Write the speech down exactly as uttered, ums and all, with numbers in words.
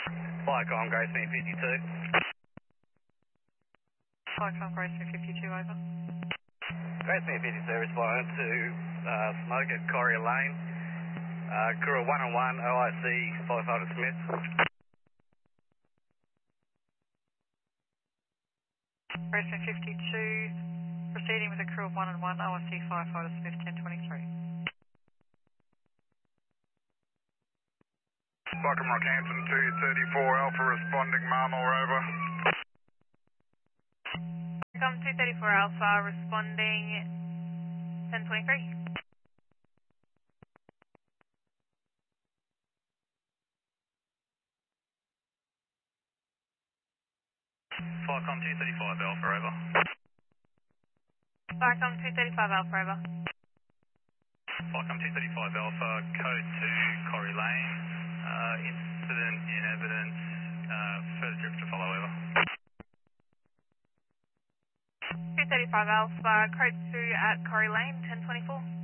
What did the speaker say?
Flycom, Gracemead fifty-two. Flycom, Gracemead fifty-two, over. Gracemead fifty-two responding to uh, smoke at Corrie Lane. Uh, crew one oh one, O I C, firefighter Smith. Gracemead fifty-two, proceeding with a crew of one and one, O I C firefighter Smith, ten twenty-three. Flycom Rockhampton two thirty-four Alpha responding, Marmor, over. Flycom two thirty-four Alpha responding, ten twenty-three. Flycom two thirty-five Alpha, over. Flycom two thirty-five Alpha, over. Flycom two thirty-five Alpha, code two, Corrie Lane. Uh, incident in evidence, uh, further trips to follow, over. two thirty-five Alpha, code two at Corrie Lane, ten twenty-four.